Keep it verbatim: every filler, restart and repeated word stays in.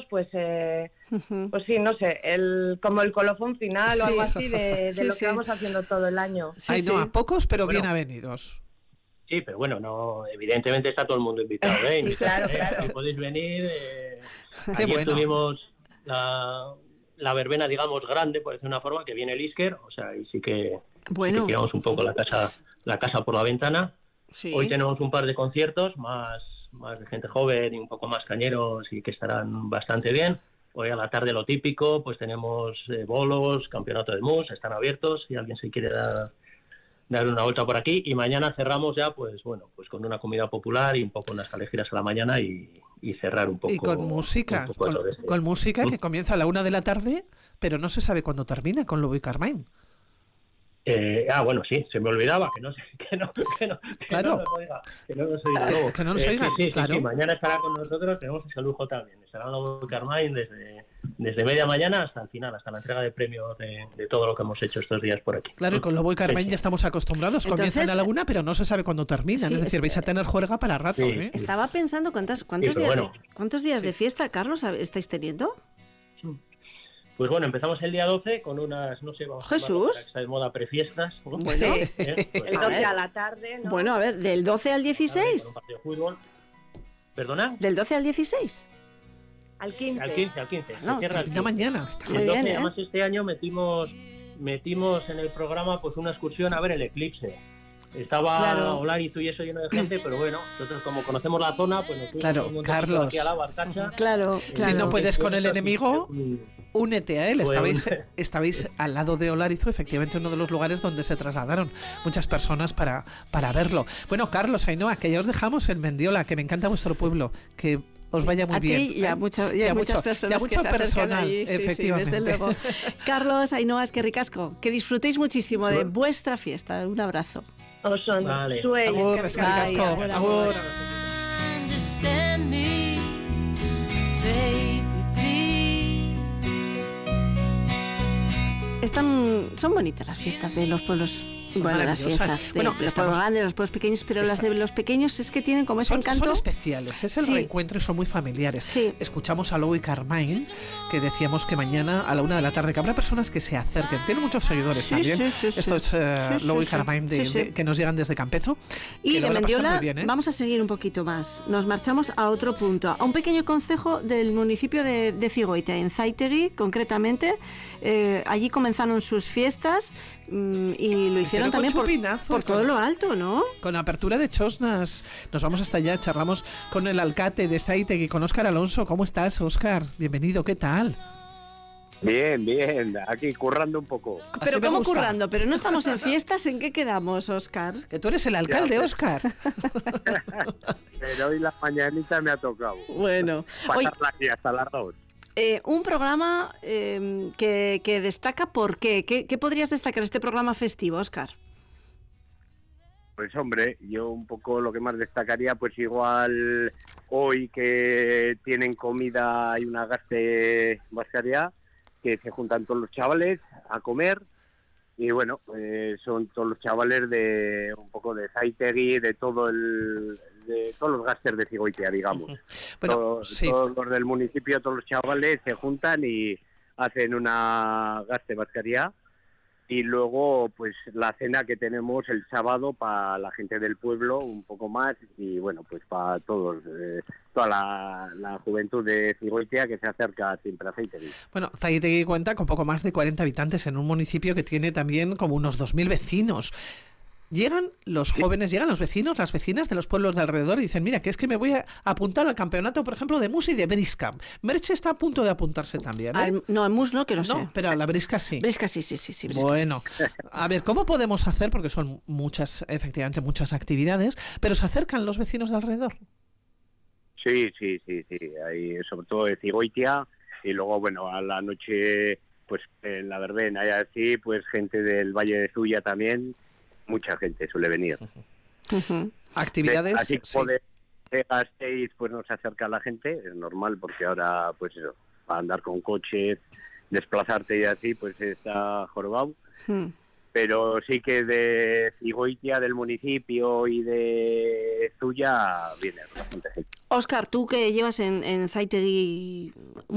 pues eh, uh-huh. pues sí, no sé, el como el colofón final sí. o algo así de, de sí, lo que sí. vamos haciendo todo el año. Sí, Ay, sí. no, a pocos, pero bueno, bien avenidos. Sí, pero bueno, no, evidentemente está todo el mundo invitado, ¿eh? Sí, claro, claro. Si podéis venir, eh, Qué ayer bueno. tuvimos la, la verbena, digamos, grande, por decir una forma, que viene el Isker, o sea, y sí que, bueno. sí que tiramos un poco la casa, la casa por la ventana. Sí. Hoy tenemos un par de conciertos más, más de gente joven y un poco más cañeros y que estarán bastante bien. Hoy a la tarde lo típico, pues tenemos eh, bolos, campeonato de mus, están abiertos, si alguien se quiere dar, dar una vuelta por aquí. Y mañana cerramos ya, pues bueno, pues con una comida popular y un poco unas calejiras a la mañana y, y cerrar un poco. Y con música, con, este. con música ¿Mm? que comienza a la una de la tarde, pero no se sabe cuándo termina con Lobo y Carmine. Eh, ah, bueno, sí, se me olvidaba que no que no, que no, que claro. no nos oiga, que no nos oiga Lobo. Que no nos eh, oiga, sí, sí, claro. sí, mañana estará con nosotros, tenemos ese lujo también, estará Lobo y Carmine desde, desde media mañana hasta el final, hasta la entrega de premios de, de todo lo que hemos hecho estos días por aquí. Claro, y con Lobo y Carmine sí, ya estamos acostumbrados, Entonces, comienzan a la una, pero no se sabe cuándo terminan, sí, es decir, vais a tener juerga para rato. Sí, ¿eh? Estaba pensando cuántas, cuántos, sí, días bueno. de, cuántos días sí. de fiesta, Carlos, estáis teniendo. Pues bueno, empezamos el día doce con unas, no sé, vamos Jesús. a que está de moda prefiestas. ¿no? Bueno, ¿Eh? Pues, el doce a, a la tarde, ¿no? Bueno, a ver, del doce al dieciséis. Con un partido de fútbol. ¿Perdona? Del doce al dieciséis. Al quince. Al quince, al quince. No, cierra el quince. mañana. Está muy bien, ¿eh? Además este año metimos metimos en el programa pues una excursión a ver el eclipse. Estaba claro. Olarizu y eso lleno de gente, pero bueno, nosotros como conocemos la zona, pues nos fuimos claro, un Carlos. aquí a la Barcacha. Claro, claro. Si no puedes con el enemigo, únete a él. Pues, Estabais, estabais al lado de Olarizu, efectivamente uno de los lugares donde se trasladaron muchas personas para, para verlo. Bueno, Carlos, Ainhoa, que ya os dejamos en Mendiola, que me encanta vuestro pueblo, que os vaya muy a bien. Ti y a, ¿eh? mucho, y y a, a muchas mucho, personas y a mucho que se personal, allí. Sí, efectivamente. sí, desde luego. Carlos, Ainhoa, es que ricasco. Que disfrutéis muchísimo de vuestra fiesta. Un abrazo. Oso, vale. Agur, es que ricasco. Agur. Agur. Están, son bonitas las fiestas de los pueblos. Son bueno, las fiestas de bueno, los estamos, pueblos grandes, los pueblos pequeños, pero está, las de los pequeños es que tienen como ese son, encanto. Son especiales, es el sí. reencuentro y son muy familiares. Sí. Escuchamos a Lobo y Carmine, que decíamos que mañana a la una de la tarde, que habrá personas que se acerquen. Tienen muchos seguidores sí, también. Sí, sí, Esto es uh, sí, Lobo sí, y Carmine de, sí, sí. De, que nos llegan desde Campezo. Y de Mendiola bien, ¿eh? vamos a seguir un poquito más. Nos marchamos a otro punto, a un pequeño concejo del municipio de, de Cigoitia, en Zaitegui, concretamente. Eh, allí comenzaron sus fiestas mm, y lo hicieron también por, por todo lo alto, ¿no? Con apertura de chosnas. Nos vamos hasta allá, charlamos con el alcalde de Zaitegui, con Óscar Alonso. ¿Cómo estás, Óscar? Bienvenido, ¿qué tal? Bien, bien, aquí currando un poco. Pero ¿cómo currando? Pero no estamos en fiestas, ¿en qué quedamos, Óscar? Que tú eres el alcalde, Óscar. Pero hoy la mañanita me ha tocado. Bueno. Pasarla aquí hasta las dos. Eh, un programa eh, que, que destaca, ¿por qué? qué? ¿Qué podrías destacar este programa festivo, Óscar? Pues hombre, yo un poco lo que más destacaría, pues igual hoy que tienen comida, hay una gaste bascaria, que se juntan todos los chavales a comer, y bueno, eh, son todos los chavales de un poco de Zaitegui, de todo el... de todos los gasters de Cigoitia, digamos. Uh-huh. Bueno, todos, sí. todos los del municipio, todos los chavales se juntan y hacen una gaste bascaria. Y luego, pues, la cena que tenemos el sábado para la gente del pueblo, un poco más, y bueno, pues para todos, eh, toda la, la juventud de Cigoitia que se acerca siempre a Zaitegui. Bueno, Zaitegui cuenta con poco más de cuarenta habitantes en un municipio que tiene también como unos dos mil vecinos. Llegan los jóvenes, llegan los vecinos, las vecinas de los pueblos de alrededor y dicen, mira, que es que me voy a apuntar al campeonato, por ejemplo, de mus y de brisca. Merche está a punto de apuntarse también, ¿eh? Al, no, al mus no, que no, no sé. pero a la brisca sí. Brisca sí, sí, sí. sí bueno, a ver, ¿cómo podemos hacer? Porque son muchas, efectivamente, muchas actividades, pero ¿se acercan los vecinos de alrededor? Sí, sí, sí, sí. Hay, sobre todo de Cigoitia, y luego, bueno, a la noche, pues en la verbena y así, pues gente del Valle de Zuya también. Mucha gente suele venir. Uh-huh. Actividades. Así sí. que de Gasteiz pues nos acerca a la gente, es normal porque ahora pues eso, para andar con coches, desplazarte y así pues está jorobado. Uh-huh. Pero sí que de Cigoitia, del municipio y de Zuya viene bastante gente. Óscar, tú que llevas en, en Zaitegui